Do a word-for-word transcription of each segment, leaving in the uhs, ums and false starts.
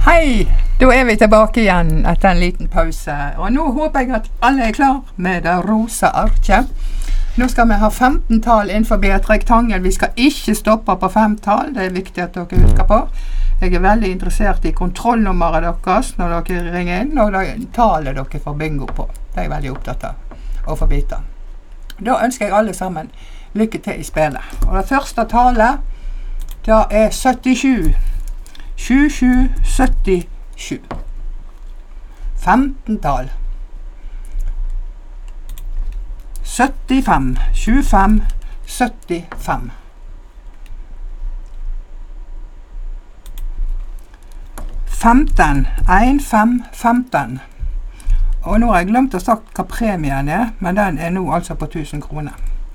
Hei! Da er vi tilbake igjen etter en liten pause. Og nå håper jeg at alle er klar med det rosa arket. Nå skal vi ha femten tall innenfor et rektangel. Vi skal ikke stoppe på fem tall. Det er viktig at dere husker på. Jeg er veldig interessert i kontrollnummeret deres når dere ringer inn, og det tallet dere får bingo på. Det er jeg veldig opptatt av å få vite. Da ønsker jeg alle sammen lykke til i spillet. Og det første tallet, det er syttisju. sju sju syttisju. femten tall. syttifem. tjuefem syttifem. femten. en fem femten. Og nå har jeg glemt å sagt hva premien er, men den er nå altså på tusen kroner.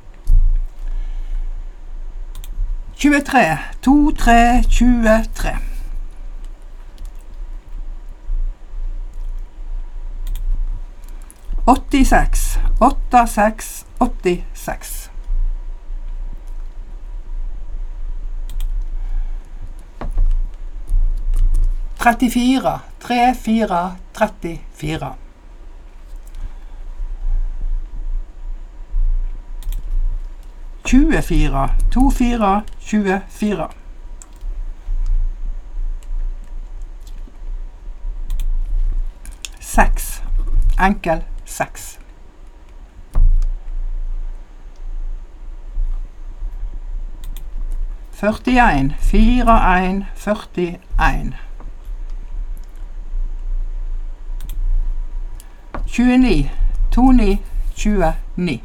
tjuetre. to tre tjuetre. åttiseks. åtte seks åttiseks. trettifire. tre fire trettifire. tjuefire. to fire tjuefire. seks. Enkel seks. førtien. fire en førtien. tjueni. to ni tjueni.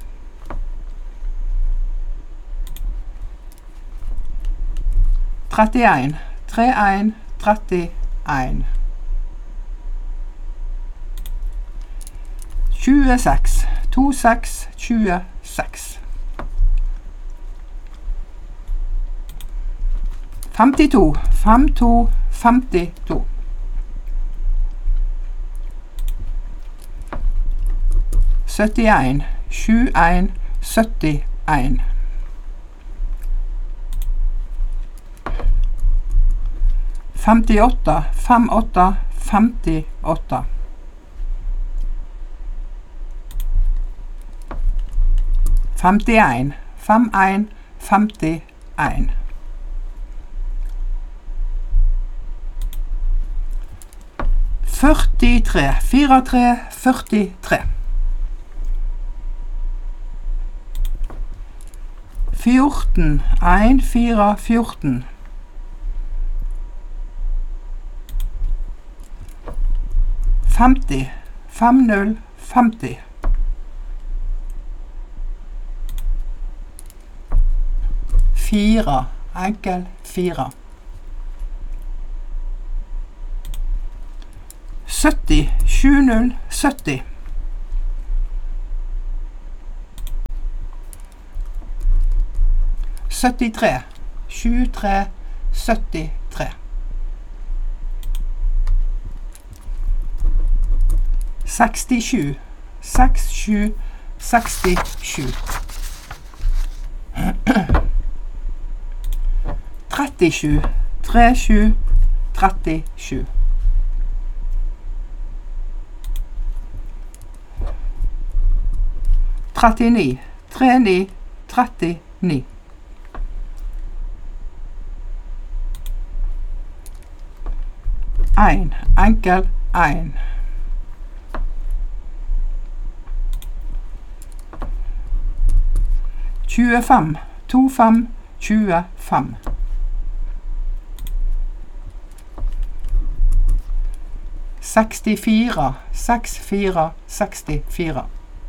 trettien. tre en trettien. tjueseks. to seks tjueseks. femtito. fem to femtito. syttien. sju en syttien. femtiåtte. fem åtte femtiåtte. femtien. fem en femtien. førtitre. fire tre førtitre. fjorten. en fire fjorten. femti. fem null femti. fire. Enkel fire. sytti. sju null sytti. syttitre. sju tre syttitre. sekstisju. seks sju sekstisju. trettisju. tre sju trettisju. trettini. tre ni trettini. en. Enkel en. tjuefem. to fem tjuefem. sekstifire. seks fire sekstifire.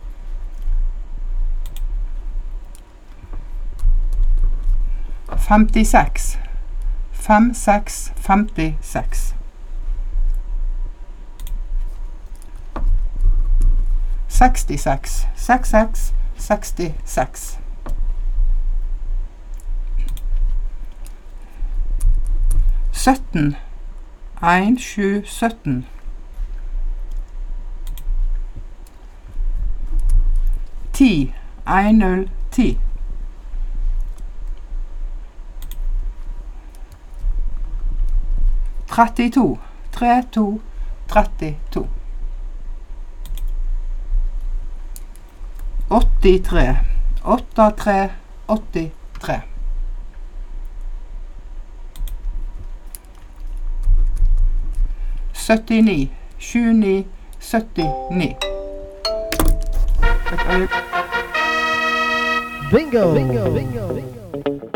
femtiseks. fem seks femtiseks. sekstiseks. seks seks sekstiseks. sytten. en sju sytten. ti. en null ti. trettito. tre to trettito. åttitre. åtte tre åttitre. syttini. sju ni syttini. Bingo! Bingo! Bingo! Bingo!